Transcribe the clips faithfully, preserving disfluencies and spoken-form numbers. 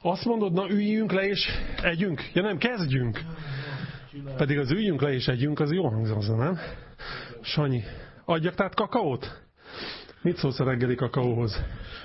Azt mondod, na üljünk le és együnk. Ja nem, kezdjünk. Pedig az üljünk le és együnk, az jó hangzó, nem? Sanyi, adjak tehát kakaót? Mit szólsz a reggeli kakaóhoz?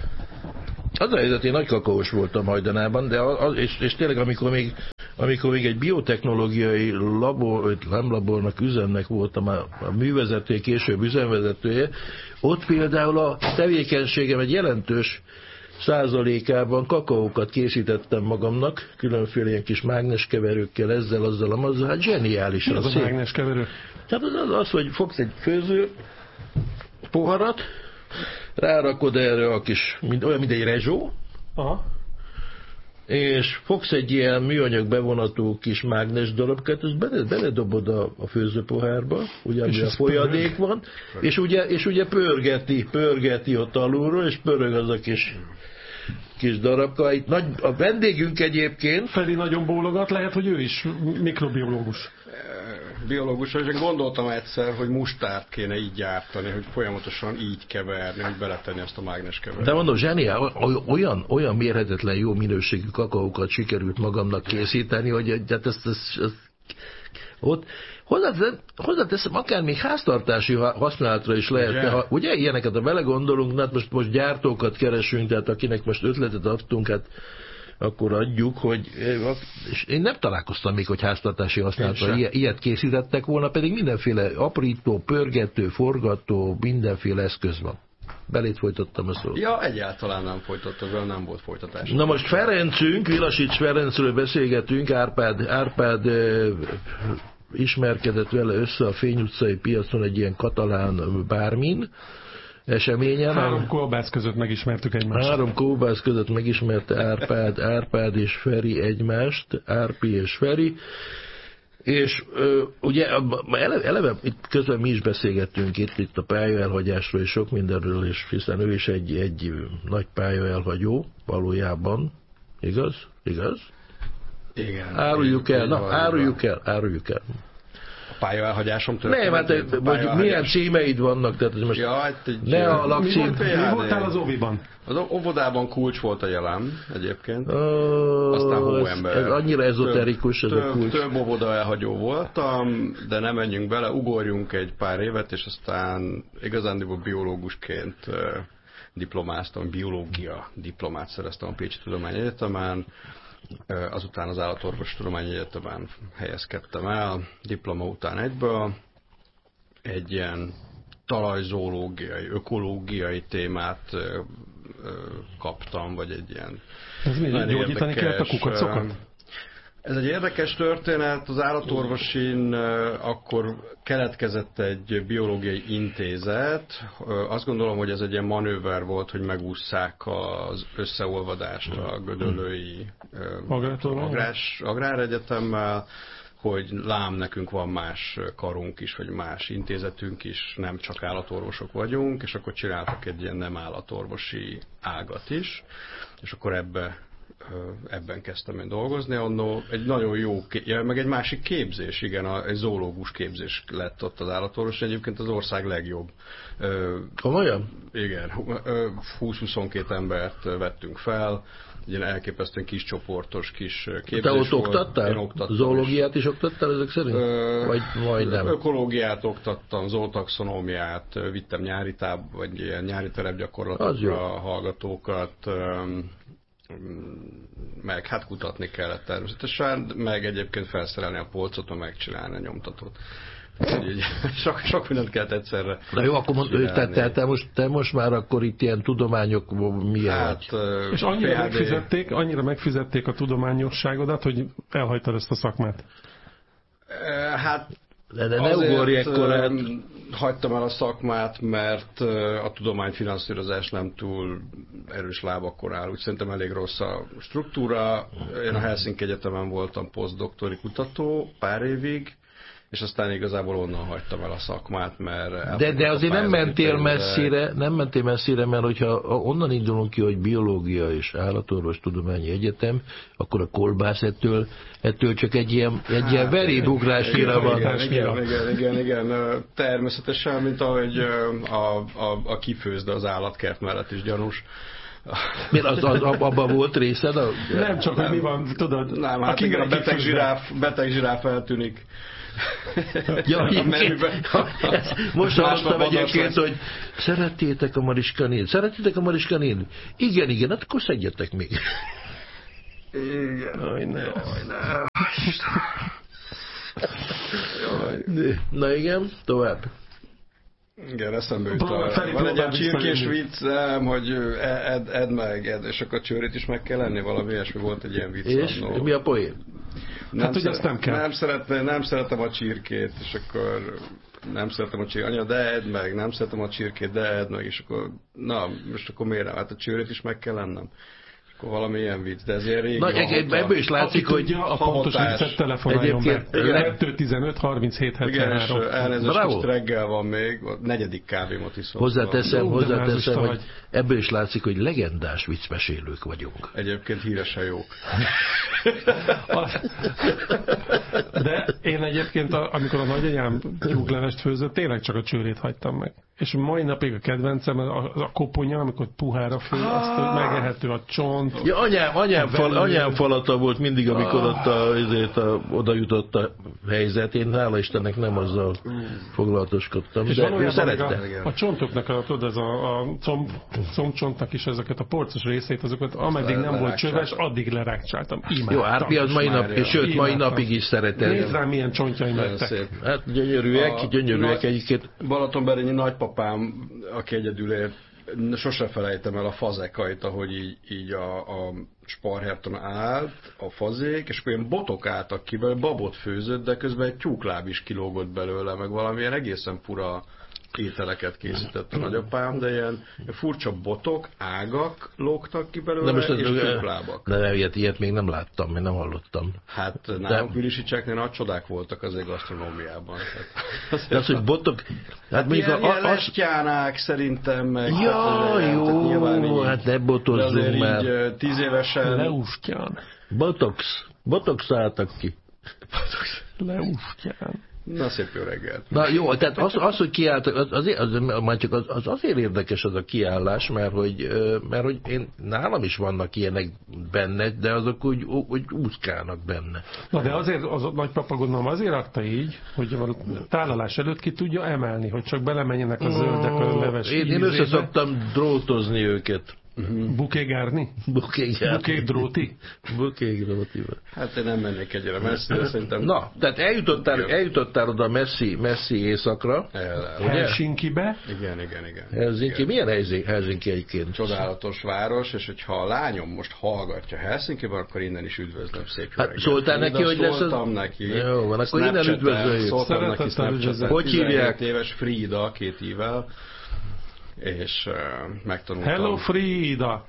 Az a helyzet, én nagy kakaós voltam hajdanában, de az, és, és tényleg amikor még, amikor még egy biotechnológiai labor, nem labornak, üzemnek voltam a, a művezetője, később üzemvezetője, ott például a tevékenységem egy jelentős százalékában kakaókat készítettem magamnak, különféle ilyen kis mágneskeverőkkel, ezzel, azzal, azzal, hát zseniális. Mi az a mágneskeverő? Tehát az, az az, hogy fogsz egy főző poharat, rárakod erre a kis, mint, olyan, mint egy rezsó, aha, és fogsz egy ilyen műanyag bevonatú kis mágnes darabkát, ezt bele, beledobod a, a főzőpohárba, ugye, ami a folyadék pörög. Van, és ugye, és ugye pörgeti, pörgeti ott alulról, és pörög az a kis, kis darabka. Itt nagy, a vendégünk egyébként... Feli nagyon bólogat, lehet, hogy ő is mikrobiológus. Biológus, és gondoltam egyszer, hogy mustárt kéne így gyártani, hogy folyamatosan így keverni, hogy beletenni azt a mágneskeverőt. De mondom, zseniál, olyan, olyan mérhetetlen jó minőségű kakaókat sikerült magamnak készíteni, hogy hát ezt, ezt, ezt ott hozzáteszem, akár még háztartási használatra is lehetne, ha, ugye ilyeneket, ha belegondolunk, hát most, most gyártókat keresünk, tehát akinek most ötletet adtunk, hát akkor adjuk, hogy és én nem találkoztam még, hogy háztartási használatra ilyet készítettek volna, pedig mindenféle aprító, pörgető, forgató, mindenféle eszköz van. Belét folytattam a szót. Ja, egyáltalán nem folytattam, nem volt folytatás. Na most Ferencünk, Vilasics Ferencről beszélgetünk, Árpád, Árpád e, ismerkedett vele össze a Fény utcai piacon egy ilyen katalán bármin, eseményen. Három kolbász között megismertük egymást. Három kolbász között megismerte Árpád, Árpád és Feri egymást, Árpi és Feri, és ö, ugye eleve, eleve itt közben mi is beszélgettünk itt, itt a pályaelhagyásról és sok mindenről, és hiszen ő is egy, egy nagy pályaelhagyó valójában, igaz? Igaz? Igen. Áruljuk el, na, áruljuk el, áruljuk el. Pályaelhagyásom történt. Nem, hát hogy milyen címeid vannak, tehát most ja, hát egy ne a lakcím. Mi, mi voltál az óviban? Az óvodában kulcs volt a jelem egyébként. Oh, aztán hóember. Ez, ez annyira ezoterikus ez több, a kulcs. Több óvoda elhagyó voltam, de nem menjünk bele, ugorjunk egy pár évet, és aztán igazándiból biológusként uh, diplomáztam, biológia diplomát szereztem a Pécsi Tudományegyetemen. Azután az Állatorvostudományi Egyetemen helyezkedtem el, diploma után egyből. Egy ilyen talajzoológiai, ökológiai témát ö, ö, kaptam, vagy egy ilyen... Ez mi, gyógyítani kellett a kukacokat? Ez egy érdekes történet, az állatorvosin akkor keletkezett egy biológiai intézet. Azt gondolom, hogy ez egy ilyen manőver volt, hogy megússzák az összeolvadást a gödöllői agrás, agráregyetemmal, hogy lám, nekünk van más karunk is, vagy más intézetünk is, nem csak állatorvosok vagyunk, és akkor csináltak egy ilyen nem állatorvosi ágat is, és akkor ebbe ebben kezdtem én dolgozni, annó egy nagyon jó, ja, meg egy másik képzés, igen, a, egy zoológus képzés lett ott az állatorvos, egyébként az ország legjobb. Komolyan? Igen, húsz-huszonkettő embert vettünk fel, egy ilyen elképesztően kis csoportos, kis képzés. Te ott volt. oktattál? Én oktattam. Zoológiát is oktattál ezek szerint? Ö, vagy majdnem? Ökológiát oktattam, zootaxonómiát, vittem nyári táb, vagy ilyen nyári terepgyakorlatokra a hallgatókat, meg hát kutatni kellett természetesen, meg egyébként felszerelni a polcot, megcsinálni a nyomtatót. Így, sok, sok mindent kellett egyszerre. Na jó, akkor mond, te, te, te, most, te most már akkor itt ilyen tudományok milyen hát, vagy? És annyira megfizették, annyira megfizették a tudományosságodat, hogy elhagytad ezt a szakmát? Hát de, de ne ugorj ekkorát. Hagytam el a szakmát, mert a tudományfinanszírozás nem túl erős lábakon áll. Úgy szerintem elég rossz a struktúra. Én a Helsinki Egyetemen voltam posztdoktori kutató pár évig, és aztán igazából onnan hagytam el a szakmát, mert... De, de azért nem mentél messzire, nem mentél messzire, mert hogyha onnan indulunk ki, hogy biológia és állatorvostudományi egyetem, akkor a kolbász ettől, ettől csak egy ilyen, egy hát, ilyen verébugrásféle van. Igen, igen, igen, igen, igen, természetesen, mint ahogy a, a, a kifőzde az állatkert mellett is gyanús. Miért az, az, abban volt részed? A... Nem csak, hogy mi van, tudod. Nem, hát igen, a beteg zsiráf, beteg zsiráf eltűnik. Ja, a most hallottam egyébként, hogy szerettétek a Mariska-néni? Szerettétek a Mariska-néni? Igen, igen, hát akkor szedjetek még. Igen. Aj, ne, aj, ne. Na igen, tovább. Igen, eszembe jut a... Van egy ilyen csirkés viccem, hogy edd, edd meg, edd, és akkor a csőrét is meg kell lenni, valami ilyesmi volt egy ilyen vicc. És annó. mi a poén? Nem hát ugye ezt nem kell. Nem szeretem, nem szeretem a csirkét, és akkor nem szeretem a csirkét. Anya, de edd meg, nem szeretem a csirkét, de edd meg, és akkor, na, most akkor miért nem? Hát a csőrét is meg kell lennem. Akkor valami ilyen vicc, de ez ilyen régi. Na, ebből is látszik, hogy a pontos viccet telefonáljon be. kettő tizenöt harminchét hetvenhárom. Igen, és elnézést, most reggel van még, a negyedik kávémat iszom. Hozzáteszem, Ó, hozzáteszem, hogy ebből is látszik, hogy legendás viccmesélők vagyunk. Egyébként híresen jók. De én egyébként, amikor a nagyanyám tyúklevest főzött, tényleg csak a csőrét hagytam meg. És mai napig a kedvencem a, a koponya, amikor puhára fő, azt, hogy megehető a csont. Ja, anyám, anyám, fal, anyám falata volt mindig, amikor ott a, azért a, oda jutott a helyzet. Én hála Istennek nem azzal foglalatoskodtam. És de ő szerette. A, a csontoknak, a, tudod, ez a, a comb, combcsontnak is ezeket a porcos részét, azokat ameddig nem volt csöves, addig lerákcsáltam. Imádtam. Jó, Árpi az mai nap, és sőt, mai napig is szeretem. Nézd rám, milyen csontjaim lettek. Hát gyönyörűek, gyönyörűek egyébként. Balatonberényi nagypapám, aki egyedül élt, sose felejtem el a fazekait, ahogy így, így a, a Sparherton állt, a fazék, és akkor ilyen botok álltak ki, belőle babot főzött, de közben egy tyúkláb is kilógott belőle, meg valamilyen egészen fura ételeket készített a nagyapám, de ilyen furcsa botok, ágak lógtak ki belőle, most és tyúklábak. De nem, ilyet, ilyet még nem láttam, még nem hallottam. Hát nálunk Ülisicseknél nagy csodák voltak azért gasztronómiában. De az, hogy botok... Hát, hát ilyen, a, ilyen lestjánák szerintem meg. Ja, hát, jó, hát ne botozzunk már. Így tíz évesen... Leustján. Botox. Botox álltak ki. Botox. Leustján. Na, szép jó reggelt. Na jó, tehát az, az hogy kiálltak, az, azért, az, már csak az, az azért érdekes az a kiállás, mert hogy, mert hogy én, nálam is vannak ilyenek benne, de azok úgy, úgy úszkálnak benne. Na de azért az a nagypapa gondolom azért rakta így, hogy a tálalás előtt ki tudja emelni, hogy csak belemenjenek a zöldek a leves. Én, én össze szoktam drótozni őket. Uh-huh. Bukégárni? Bukégárni. Bukégdróti? Bukégdróti. Hát én nem mennék egyre messzire, szerintem. Na, tehát eljutottál, eljutottál oda messzi, messzi éjszakra. Helsinkibe? Igen, igen, igen. Helsinki, igen. Milyen Helsinki egyébként? Csodálatos város, és hogyha a lányom most hallgatja Helsinkiben, akkor innen is üdvözlöm, szép jó hát, szóltál neki, hogy lesz az... Szóltam neki. Jó, van, akkor innen üdvözöljük. Szóltam neki Snapchat-en. Hogy hívják? éves Frida, két ível. És uh, megtanultam. Hello Frida!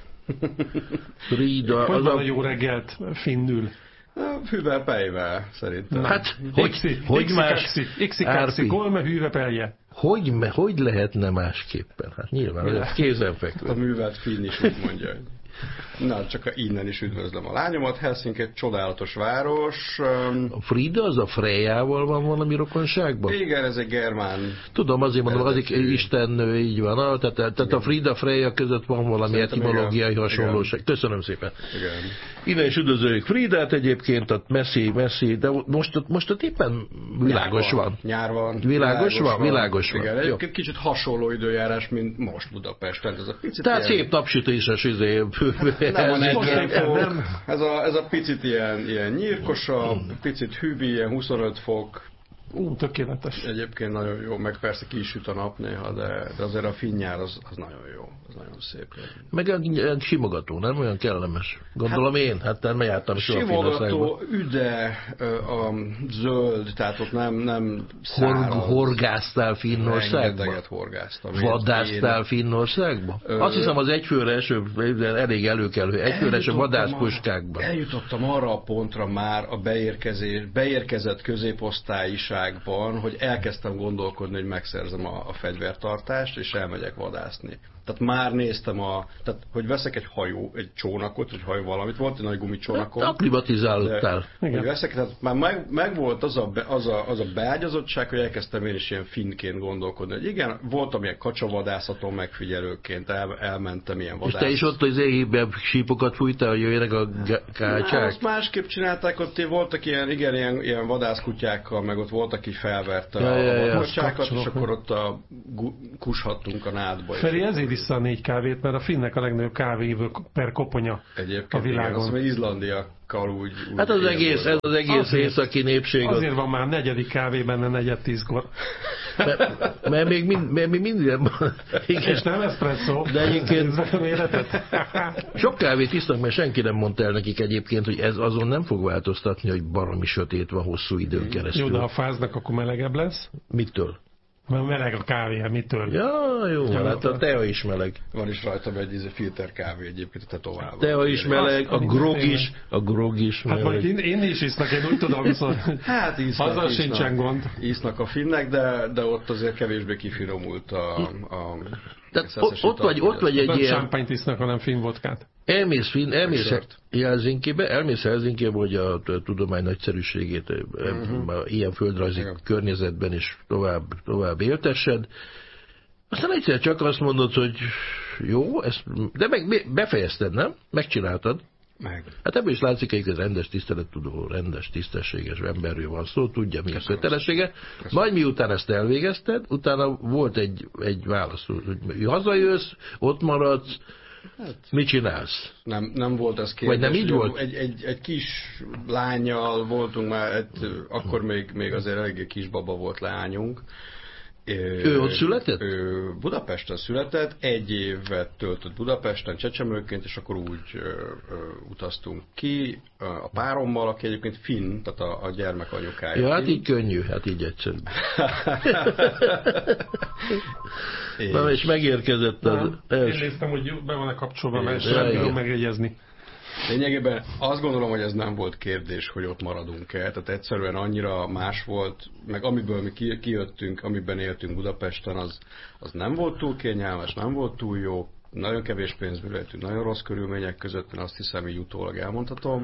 Frida, hogy az van a... a jó reggelt finnül? Hűvel pejvel, szerintem. Hát, hogy, Ixi, hogy ixi, más... Ixi, ixi, ixi, kolme hűve pelje. Hogy, hogy lehetne másképpen? Hát nyilván, ez kézenfekvő. A művelt finn is úgy mondja. Na, csak innen is üdvözlöm a lányomat. Helsinki egy csodálatos város. A Frida az a Frejával van valami rokonságban? Igen, ez egy germán. Tudom, azért mondom, az egy istennő, így van. Ah, tehát, tehát a Frida Freja között van valami szerintem etimológiai igen. hasonlóság. Köszönöm szépen. Igen. Innen is üdvözöljük Fridát egyébként, ott messzi, messzi, de most ott, most ott éppen világos nyár van. Nyár van. Világos, világos van, van, világos igen, van. Igen, egy kicsit hasonló időjárás, mint most Budapesten. Ez a picit tehát ilyen... szép napsütéses izé. Nem, ez, nem. Ez, a, ez a picit ilyen, ilyen nyírkosabb, picit hűvi, ilyen huszonöt fok. Ú, tökéletes. Egyébként nagyon jó, meg persze ki is süt a nap néha, de, de azért a finnyár az, az nagyon jó, az nagyon szép. Meg olyan simogató, nem? Olyan kellemes. Gondolom hát, én, hát nem jártam soha simogató, üde, a zöld, tehát ott nem, nem száraz. Hor, horgáztál Finnországba? Rengeteget horgáztam. Vadásztál Finnországba? Ö... Azt hiszem az egyfőre eső, elég előkelő, egyfőre eső vadászpuskákban. Eljutottam arra a pontra már a beérkezés, beérkezett középosztályiság, hogy elkezdtem gondolkodni, hogy megszerzem a, a fegyvertartást, és elmegyek vadászni. Tehát már néztem a, tehát hogy veszek egy hajó, egy csónakot, egy hajó valamit, volt egy nagy gumicsónakom. Aklimatizálódtál. Hogy veszek, tehát már meg, meg volt az a, az, a, az a beágyazottság, hogy elkezdtem én is ilyen finnként gondolkodni, hogy igen, voltam ilyen kacsavadászaton megfigyelőként, el, elmentem ilyen vadász. És te is ott az éhében sípokat fújtál, hogy jöjjenek a kácsák? Azt másképp csinálták, ott voltak ilyen, igen, ilyen, ilyen vadászkutyákkal, meg ott voltak, aki felverte ja, a, ja, ja, a kutyákat, és akkor ott a, kushattunk a nádba. Feri, ezért vissza a négy kávét, mert a finnek a legnagyobb kávéívő per koponya egyébként, a világon. Igen, azt mondja, izlandiakkal úgy, úgy... Hát az egész, ez az egész északi népség. Azért van már negyedik kávé benne negyed tízkor. Mert, mert még, mind, mert még minden van. És nem eszpresszó. De egyébként sok kávét isznak, mert senki nem mondta el nekik egyébként, hogy ez azon nem fog változtatni, hogy baromi sötét van hosszú időn keresztül. Jó, de ha fáznak, akkor melegebb lesz. Mitől? Mert meleg a kávé, mitől? Ja, jó, ja, hát a tea is meleg. Van is rajtam egy filter kávé egyébként, a tetoválva. Tea is meleg, a grog is, a grog is meleg. Hát majd én, én is isznak, én úgy tudom, viszont hát isznak, azzal isznak, sincsen gond. Isznak a finnek, de, de ott azért kevésbé kifinomult a... a Tehát ott, ott vagy, ott vagy egy nem ilyen... Nem champagne isznak, hanem finn vodkát. Elmész, fin, elmész Helsinkibe, elmész Helsinkibe, hogy a tudomány nagyszerűségét uh-huh. ilyen földrajzi uh-huh. környezetben is tovább, tovább éltessed. Aztán egyszer csak azt mondod, hogy jó, ezt, de meg befejezted, nem? Megcsináltad. Meg. Hát ebből is látszik, hogy egy rendes tisztelettudó, rendes, tisztességes emberről van szó, tudja, mi a kötelessége. Majd miután ezt elvégezted, utána volt egy, egy válasz, hogy hazajössz, ott maradsz, hát, mit csinálsz? Nem, nem volt ez kérdés. Vagy nem így volt? Egy, egy, egy kis lányjal voltunk már, egy, akkor még, még azért eléggé kisbaba volt leányunk. Ő ott született? Ő Budapesten született, egy évet töltött Budapesten csecsemőként, és akkor úgy ö, ö, utaztunk ki a párommal, aki egyébként finn, tehát a, a gyermek anyukája. Ja, hát így könnyű, hát így egyszerű. és... Na, és megérkezett az első. Én néztem, hogy be van-e kapcsolva, mert ezt nem tudom megjegyezni. Lényegében azt gondolom, hogy ez nem volt kérdés, hogy ott maradunk-e. Tehát egyszerűen annyira más volt, meg amiből mi kijöttünk, amiben éltünk Budapesten, az, az nem volt túl kényelmes, nem volt túl jó. Nagyon kevés pénzből éltünk, nagyon rossz körülmények között, én azt hiszem, így utólag elmondhatom.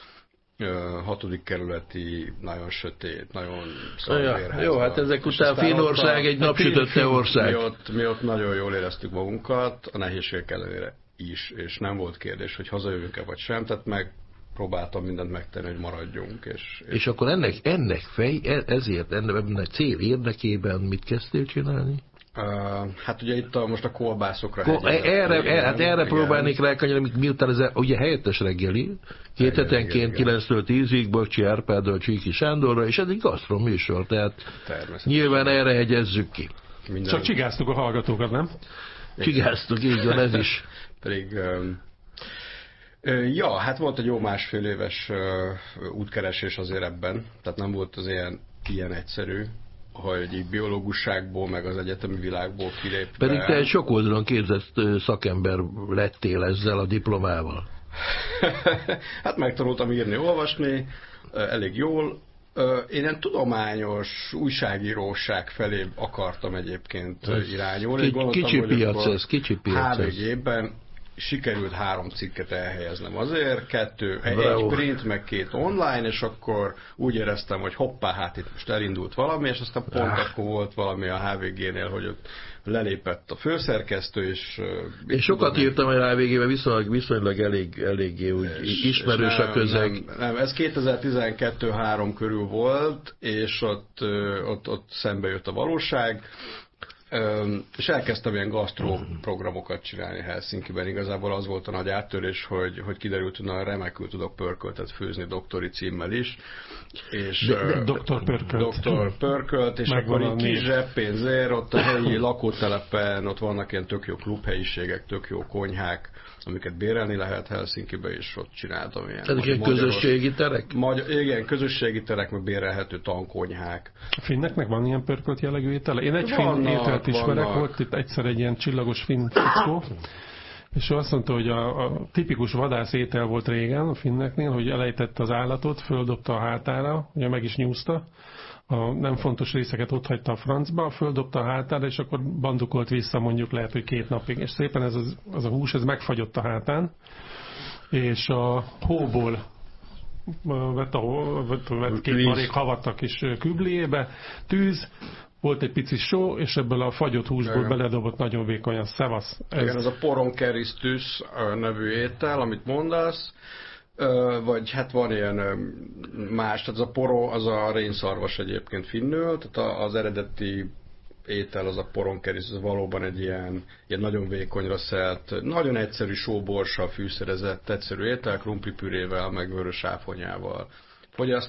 Hatodik kerületi, nagyon sötét, nagyon szarvérházban. Ja, jó, hát ezek után Finnország egy napsütötte ország. Mi ott, mi ott nagyon jól éreztük magunkat, a nehézségek ellenére is, és nem volt kérdés, hogy hazajövünk-e vagy sem, tehát megpróbáltam mindent megtenni, hogy maradjunk. És, és... és akkor ennek, ennek fej, ezért, ennek cél érdekében mit kezdtél csinálni? Uh, hát ugye itt a, most a kolbászokra Ko- erre, igen, hát erre próbálnék rákanyolni, miután ez a, ugye helyettes reggeli, két hetenként kilenctől tízig, Böcsi Árpáddal, Csíki Sándorra, és ez egy gasztron műsor, tehát nyilván erre hegyezzük ki. Minden... Csak csigáztuk a hallgatókat, nem? Csigáztuk, így van, ez is. Pedig... Um... Ja, hát volt egy jó másfél éves uh, útkeresés azért ebben, tehát nem volt az ilyen, ilyen egyszerű, hogy így biológusságból, meg az egyetemi világból kilépve. Pedig te egy sok oldalon képzett szakember lettél ezzel a diplomával. Hát megtanultam írni, olvasni, elég jól. Én ilyen tudományos újságíróság felé akartam egyébként irányulni. Kicsi, kicsi piac ez, kicsi piac há vé gében sikerült három cikket elhelyeznem azért, kettő, egy, egy print, meg két online, és akkor úgy éreztem, hogy hoppá, hát itt most elindult valami, és aztán pont ah. akkor volt valami a há vé génél, hogy ott lelépett a főszerkesztő, és... És sokat írtam a há vé gében, viszonylag, viszonylag elég, eléggé úgy és, ismerős és nem, a közeg. Nem, nem, ez kétezer-tizenkettő három körül volt, és ott, ott, ott szembe jött a valóság, és elkezdtem ilyen gasztró programokat csinálni Helsinkiben. Igazából az volt a nagy áttörés, hogy, hogy kiderült, hogy na, remekül tudok pörköltet főzni doktori címmel is. És, de, de, doktor Pörkölt. Doktor Pörkölt, és meg akkor így kis zseppénzért, ott a helyi lakótelepen, ott vannak ilyen tök jó klubhelyiségek, tök jó konyhák, amiket bérelni lehet Helsinkibe, és ott csináltam ilyen. Ezek ilyen közösségi terek? Magyar, igen, közösségi terek, meg bérelhető tankonyhák. A finneknek van ilyen pörkölt jellegű étele? Én egy finn ételt ismerek, vannak. Volt itt egyszer egy ilyen csillagos finn fickó, és ő azt mondta, hogy a, a tipikus vadász étel volt régen a finneknél, hogy elejtette az állatot, földobta a hátára, ugye meg is nyúzta, a nem fontos részeket ott hagyta a francba, földobta a hátára, és akkor bandukolt vissza mondjuk lehet, hogy két napig. És szépen ez az, az a hús, ez megfagyott a hátán, és a hóból vett, a, vett, vett két marék havat a kis kübléjébe, tűz, volt egy pici só, és ebből a fagyott húsból igen. beledobott nagyon vékonyan. Szevasz. Ez... Igen, az a poronkeristus nevű étel, amit mondasz, vagy hát van ilyen más, tehát az a poro, az a rénszarvas egyébként finnül, tehát az eredeti étel, az a poronkeris, az valóban egy ilyen, ilyen nagyon vékonyra szelt, nagyon egyszerű sóborssal fűszerezett, egyszerű étel, krumplipürével, meg vörös áfonyával. Fogyasztva